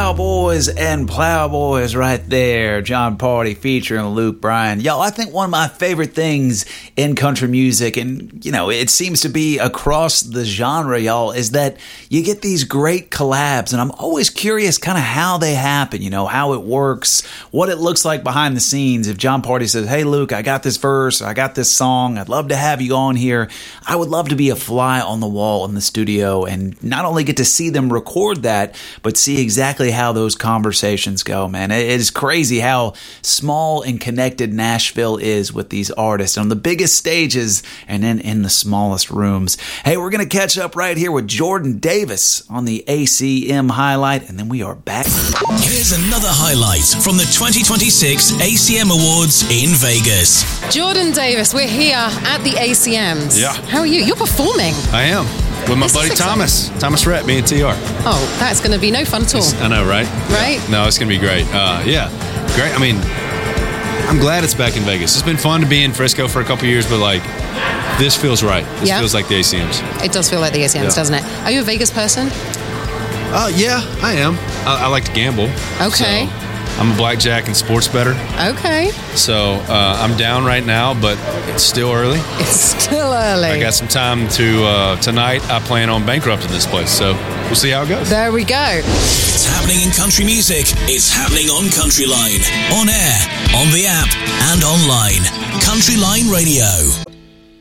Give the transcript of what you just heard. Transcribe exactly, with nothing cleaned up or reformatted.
Cowboys and Plowboys right there. Jon Pardi featuring Luke Bryan. Y'all, I think one of my favorite things in country music, and, you know, it seems to be across the genre, y'all, is that you get these great collabs, and I'm always curious kind of how they happen, you know, how it works, what it looks like behind the scenes. If Jon Pardi says, hey, Luke, I got this verse, I got this song, I'd love to have you on here, I would love to be a fly on the wall in the studio and not only get to see them record that, but see exactly how those conversations go, man. It is crazy how small and connected Nashville is with these artists on the biggest stages and then in the smallest rooms. Hey, we're going to catch up right here with Jordan Davis on the A C M highlight, and then we are back. Here's another highlight from the twenty twenty-six A C M Awards in Vegas. Jordan Davis, we're here at the A C Ms. Yeah. How are you? You're performing. I am. With my This buddy is Thomas. Thomas Rhett, me and T R. Oh, that's going to be no fun at all. I know, right? Right? Yeah. No, it's going to be great. Uh, yeah, great. I mean, I'm glad it's back in Vegas. It's been fun to be in Frisco for a couple years, but like, this feels right. This Yeah. feels like the A C Ms. It does feel like the A C Ms, Yeah. doesn't it? Are you a Vegas person? Uh, yeah, I am. I, I like to gamble. Okay. So I'm a blackjack and sports bettor. Okay. So uh, I'm down right now, but it's still early. It's still early. I got some time to, uh, tonight I plan on bankrupting this place, so we'll see how it goes. There we go. It's happening in country music. It's happening on Countryline. On air, on the app, and online. Countryline Radio.